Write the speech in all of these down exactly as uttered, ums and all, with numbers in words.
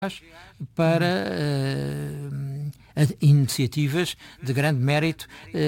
para uh, iniciativas de grande mérito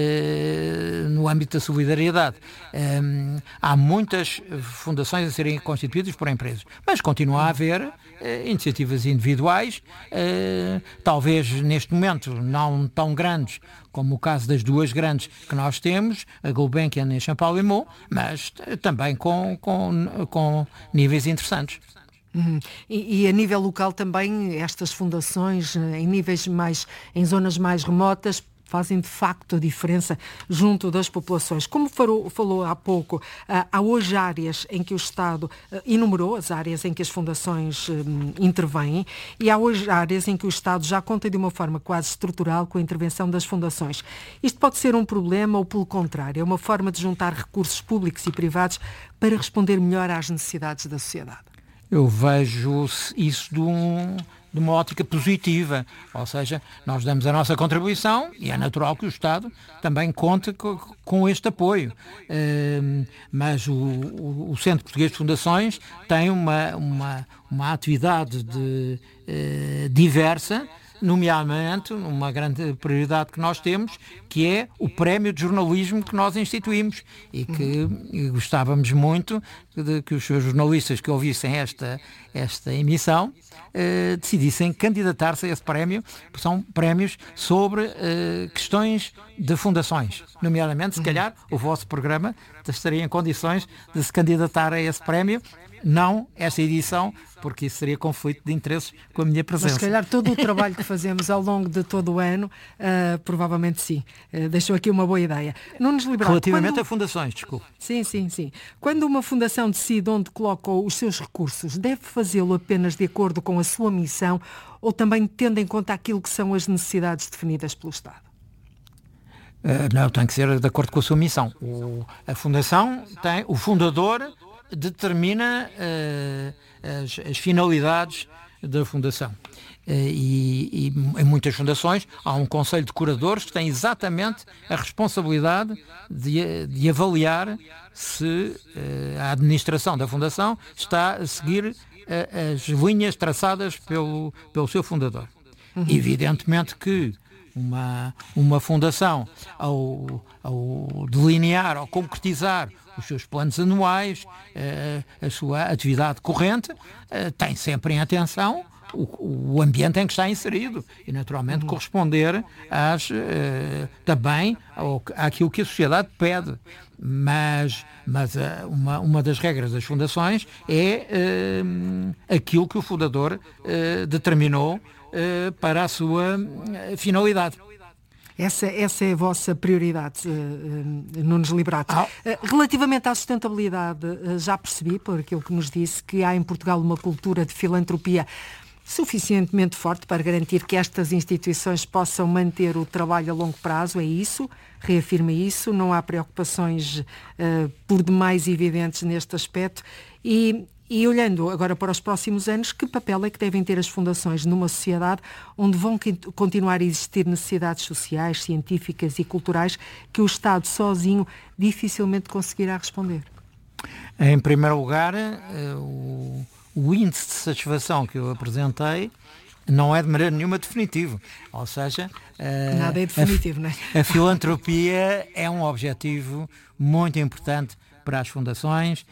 uh, no âmbito da solidariedade. Um, há muitas fundações a serem constituídas por empresas, mas continua a haver uh, iniciativas individuais, uh, talvez neste momento não tão grandes como o caso das duas grandes que nós temos, a Gulbenkian e a Champalimaud, mas t- também com, com, com níveis interessantes. Uhum. E, e a nível local também, estas fundações, em níveis mais, em zonas mais remotas, fazem de facto a diferença junto das populações. Como falou, falou há pouco, há hoje áreas em que o Estado enumerou as áreas em que as fundações um, intervêm, e há hoje áreas em que o Estado já conta de uma forma quase estrutural com a intervenção das fundações. Isto pode ser um problema ou, pelo contrário, é uma forma de juntar recursos públicos e privados para responder melhor às necessidades da sociedade? Eu vejo isso de, um, de uma ótica positiva, ou seja, nós damos a nossa contribuição e é natural que o Estado também conte com, com este apoio. Uh, mas o, o, o Centro Português de Fundações tem uma, uma, uma atividade de, uh, diversa, nomeadamente uma grande prioridade que nós temos, que é o prémio de jornalismo que nós instituímos e que uhum. gostávamos muito de que os seus jornalistas que ouvissem esta, esta emissão eh, decidissem candidatar-se a esse prémio, porque são prémios sobre eh, questões de fundações, nomeadamente, se uhum. calhar, o vosso programa estaria em condições de se candidatar a esse prémio. Não esta edição, porque isso seria conflito de interesses com a minha presença. Mas se calhar todo o trabalho que fazemos ao longo de todo o ano, uh, provavelmente sim. Uh, deixou aqui uma boa ideia. Nunes Liberato, relativamente quando... a fundações, desculpe. Sim, sim, sim. Quando uma fundação decide onde coloca os seus recursos, deve fazê-lo apenas de acordo com a sua missão ou também tendo em conta aquilo que são as necessidades definidas pelo Estado? Uh, não, tem que ser de acordo com a sua missão. O, a fundação tem, o fundador determina uh, as, as finalidades da fundação. Uh, e, e em muitas fundações há um conselho de curadores que tem exatamente a responsabilidade de, de avaliar se uh, a administração da fundação está a seguir uh, as linhas traçadas pelo, pelo seu fundador. Uhum. Evidentemente que Uma, uma fundação, ao, ao delinear, ao concretizar os seus planos anuais, eh, a sua atividade corrente, eh, tem sempre em atenção o, o ambiente em que está inserido e, naturalmente, uhum. corresponder às, eh, também ao, àquilo que a sociedade pede. Mas, mas uh, uma, uma das regras das fundações é uh, aquilo que o fundador uh, determinou uh, para a sua uh, finalidade. Essa, essa é a vossa prioridade, uh, uh, Nunes Liberato. Ah. Uh, relativamente à sustentabilidade, uh, já percebi, por aquilo que nos disse, que há em Portugal uma cultura de filantropia suficientemente forte para garantir que estas instituições possam manter o trabalho a longo prazo, é isso? Reafirma isso? Não há preocupações uh, por demais evidentes neste aspecto? E, e olhando agora para os próximos anos, que papel é que devem ter as fundações numa sociedade onde vão continuar a existir necessidades sociais, científicas e culturais que o Estado sozinho dificilmente conseguirá responder? Em primeiro lugar, uh, o... O índice de satisfação que eu apresentei não é de maneira nenhuma definitivo. Ou seja, nada é definitivo, a, não é? A filantropia é um objetivo muito importante para as fundações.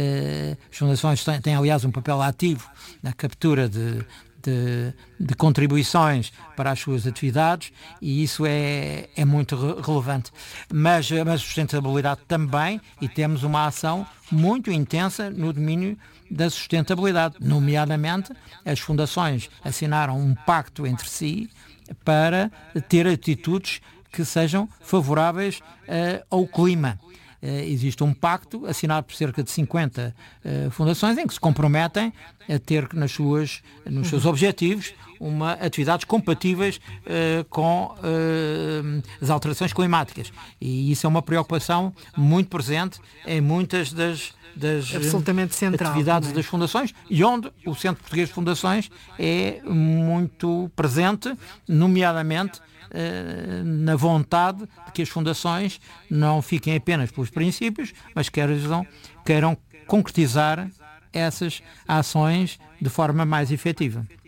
As fundações têm, têm aliás, um papel ativo na captura de, de, de contribuições para as suas atividades e isso é, é muito re- relevante. Mas, mas a sustentabilidade também, e temos uma ação muito intensa no domínio da sustentabilidade. Nomeadamente, as fundações assinaram um pacto entre si para ter atitudes que sejam favoráveis uh, ao clima. Uh, existe um pacto assinado por cerca de cinquenta uh, fundações em que se comprometem a ter nas suas, nos seus objetivos uma, atividades compatíveis uh, com uh, as alterações climáticas. E isso é uma preocupação muito presente em muitas das das absolutamente central, atividades também. Das fundações e onde o Centro Português de Fundações é muito presente, nomeadamente eh, na vontade de que as fundações não fiquem apenas pelos princípios, mas queiram, queiram concretizar essas ações de forma mais efetiva.